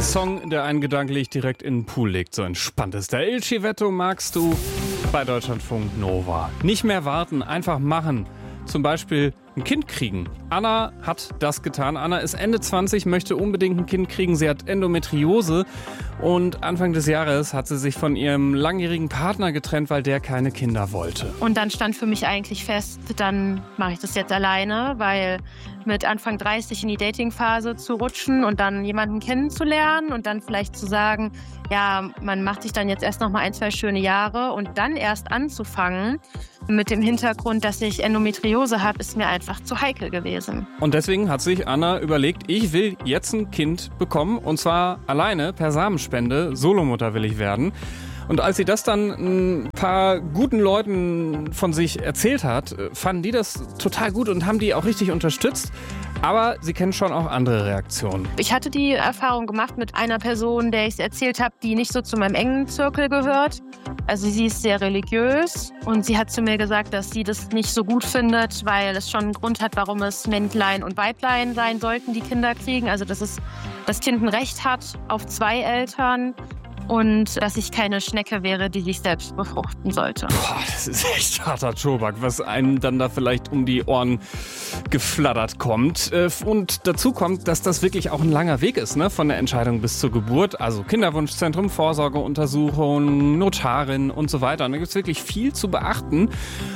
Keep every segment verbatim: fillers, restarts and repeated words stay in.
Song, der einen gedanklich direkt in den Pool legt. So entspannt ist der. Il Civetto magst du bei Deutschlandfunk Nova. Nicht mehr warten, einfach machen. Zum Beispiel ein Kind kriegen. Anna hat das getan. Anna ist Ende zwanzig, möchte unbedingt ein Kind kriegen. Sie hat Endometriose und Anfang des Jahres hat sie sich von ihrem langjährigen Partner getrennt, weil der keine Kinder wollte. Und dann stand für mich eigentlich fest, dann mache ich das jetzt alleine, weil mit Anfang dreißig in die Datingphase zu rutschen und dann jemanden kennenzulernen und dann vielleicht zu sagen, ja, man macht sich dann jetzt erst noch mal ein, zwei schöne Jahre und dann erst anzufangen mit dem Hintergrund, dass ich Endometriose habe, ist mir einfach zu heikel gewesen. Und deswegen hat sich Anna überlegt, ich will jetzt ein Kind bekommen und zwar alleine per Samenspende. Solomutter will ich werden. Und als sie das dann ein paar guten Leuten von sich erzählt hat, fanden die das total gut und haben die auch richtig unterstützt. Aber sie kennen schon auch andere Reaktionen. Ich hatte die Erfahrung gemacht mit einer Person, der ich es erzählt habe, die nicht so zu meinem engen Zirkel gehört. Also sie ist sehr religiös und sie hat zu mir gesagt, dass sie das nicht so gut findet, weil es schon einen Grund hat, warum es Männlein und Weiblein sein sollten, die Kinder kriegen. Also dass es, das Kind ein Recht hat auf zwei Eltern. Und dass ich keine Schnecke wäre, die sich selbst befruchten sollte. Boah, das ist echt harter Tobak, was einem dann da vielleicht um die Ohren geflattert kommt. Und dazu kommt, dass das wirklich auch ein langer Weg ist, ne? Von der Entscheidung bis zur Geburt. Also Kinderwunschzentrum, Vorsorgeuntersuchung, Notarin und so weiter. Und da gibt es wirklich viel zu beachten.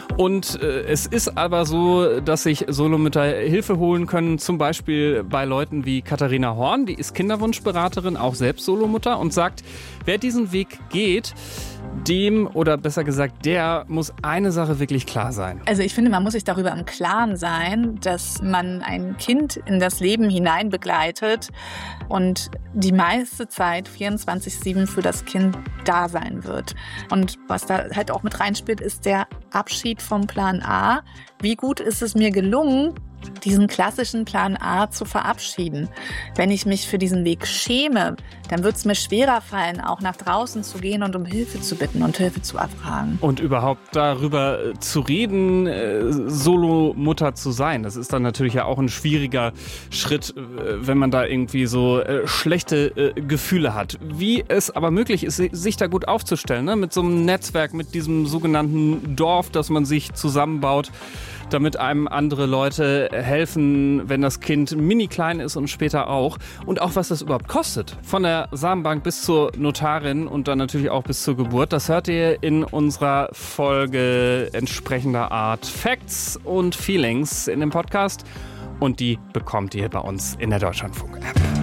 Und äh, es ist aber so, dass sich Solomütter Hilfe holen können, zum Beispiel bei Leuten wie Katharina Horn, die ist Kinderwunschberaterin, auch selbst Solomutter und sagt, wer diesen Weg geht, dem oder besser gesagt, der muss eine Sache wirklich klar sein. Also ich finde, man muss sich darüber im Klaren sein, dass man ein Kind in das Leben hinein begleitet und die meiste Zeit vierundzwanzig sieben für das Kind da sein wird. Und was da halt auch mit reinspielt, ist der Abschied vom Plan A. Wie gut ist es mir gelungen, diesen klassischen Plan A zu verabschieden? Wenn ich mich für diesen Weg schäme, dann wird es mir schwerer fallen, auch nach draußen zu gehen und um Hilfe zu bitten und Hilfe zu erfragen. Und überhaupt darüber zu reden, äh, Solo-Mutter zu sein, das ist dann natürlich ja auch ein schwieriger Schritt, äh, wenn man da irgendwie so äh, schlechte äh, Gefühle hat. Wie es aber möglich ist, sich da gut aufzustellen, ne? Mit so einem Netzwerk, mit diesem sogenannten Dorf, das man sich zusammenbaut, damit einem andere Leute helfen, wenn das Kind mini klein ist und später auch. Und auch, was das überhaupt kostet. Von der Samenbank bis zur Notarin und dann natürlich auch bis zur Geburt. Das hört ihr in unserer Folge entsprechender Art Facts und Feelings in dem Podcast. Und die bekommt ihr bei uns in der Deutschlandfunk-App.